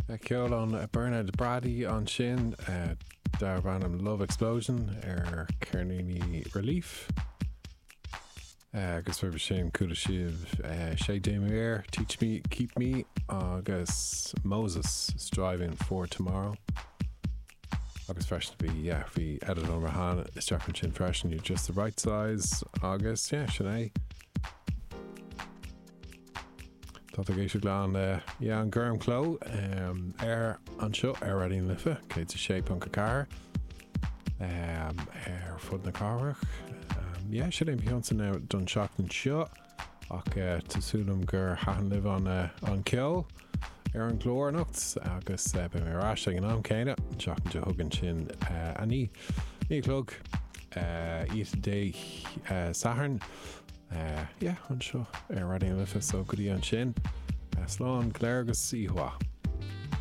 Ceol an Bernard Brady an sin dar bannam Love Explosion Carnini Relief agus fuair sin cúda sibh Shay Demier Teach Me, Keep Me agus Moses Striving for Tomorrow agus freshen to be fi edit over han strapping chin freshen you're just the right size agus Sinead Tá géisi glán an Gurm Clo an seo ready in lifa Kate shape on car fud na carach should aim Beyonce now done shocking shot ach tasúlum gur hahan live on kill an glór nucht agus be mé rás an am céine shocking jo hugan sin ní clog eat day Saturn an seo ready in lifa so goodie an sin Slán Claire agus Ihua